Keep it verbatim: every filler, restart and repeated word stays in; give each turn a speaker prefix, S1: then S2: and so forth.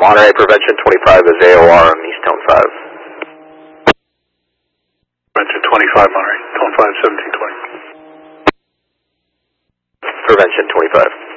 S1: Monterey Prevention twenty-five is A O R on East Tone five.
S2: Prevention twenty-five, Monterey, Tone five, seventeen twenty.
S1: Prevention twenty-five.